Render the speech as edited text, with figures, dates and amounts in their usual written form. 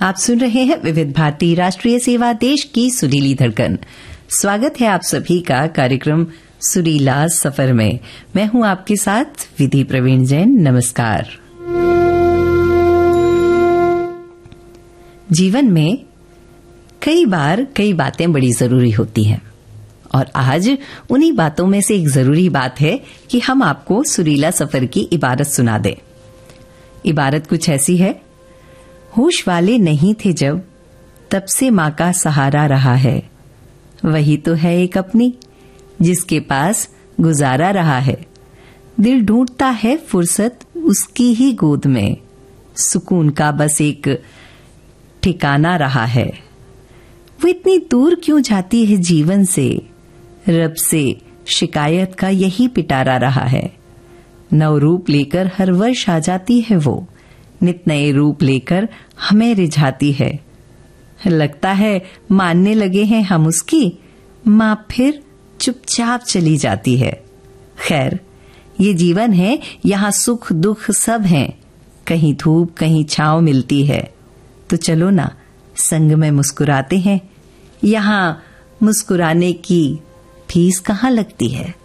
आप सुन रहे हैं विविध भारती राष्ट्रीय सेवा देश की सुरीली धड़कन। स्वागत है आप सभी का कार्यक्रम सुरीला सफर में। मैं हूं आपके साथ विधि प्रवीण जैन। नमस्कार। जीवन में कई बार कई बातें बड़ी जरूरी होती हैं और आज उन्हीं बातों में से एक जरूरी बात है कि हम आपको सुरीला सफर की इबारत सुना दें। इबारत कुछ ऐसी है, होश वाले नहीं थे जब, तब से माँ का सहारा रहा है। वही तो है एक अपनी, जिसके पास गुजारा रहा है। दिल ढूंढता है फुर्सत उसकी ही गोद में, सुकून का बस एक ठिकाना रहा है। वो इतनी दूर क्यों जाती है जीवन से, रब से शिकायत का यही पिटारा रहा है। नव रूप लेकर हर वर्ष आ जाती है वो, नित नए रूप लेकर हमें रिझाती है। लगता है मानने लगे हैं हम उसकी, माँ फिर चुपचाप चली जाती है। खैर, ये जीवन है, यहाँ सुख दुख सब हैं, कहीं धूप कहीं छांव मिलती है। तो चलो ना संग में मुस्कुराते हैं, यहाँ मुस्कुराने की फीस कहाँ लगती है।